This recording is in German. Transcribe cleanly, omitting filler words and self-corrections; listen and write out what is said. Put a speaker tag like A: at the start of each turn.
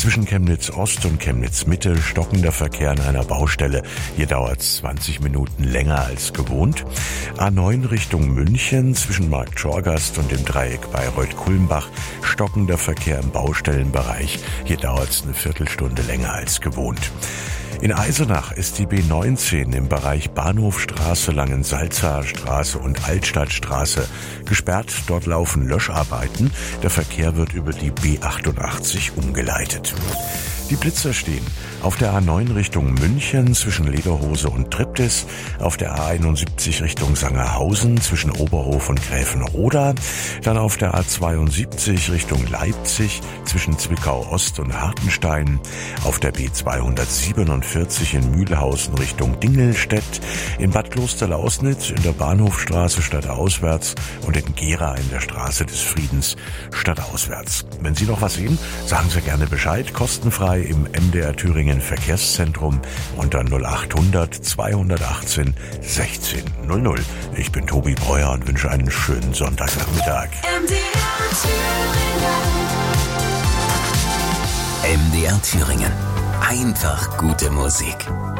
A: Zwischen Chemnitz Ost und Chemnitz Mitte stockender Verkehr an einer Baustelle. Hier dauert es 20 Minuten länger als gewohnt. A9 Richtung München zwischen Markt Schorgast und dem Dreieck Bayreuth-Kulmbach stockender Verkehr im Baustellenbereich. Hier dauert es eine Viertelstunde länger als gewohnt. In Eisenach ist die B19 im Bereich Bahnhofstraße, Langensalzaer Straße und Altstadtstraße gesperrt. Dort laufen Löscharbeiten. Der Verkehr wird über die B88 umgeleitet. Die Blitzer stehen auf der A9 Richtung München zwischen Lederhose und Triptis, auf der A71 Richtung Sangerhausen zwischen Oberhof und Gräfenroda, dann auf der A72 Richtung Leipzig zwischen Zwickau Ost und Hartenstein, auf der B247 in Mühlhausen Richtung Dingelstedt, in Bad Klosterlausnitz in der Bahnhofstraße stadtauswärts und in Gera in der Straße des Friedens stadtauswärts. Wenn Sie noch was sehen, sagen Sie gerne Bescheid, kostenfrei im MDR Thüringen Verkehrszentrum unter 0800 218 16 00. Ich bin Tobi Breuer und wünsche einen schönen Sonntagnachmittag.
B: MDR Thüringen. Einfach gute Musik.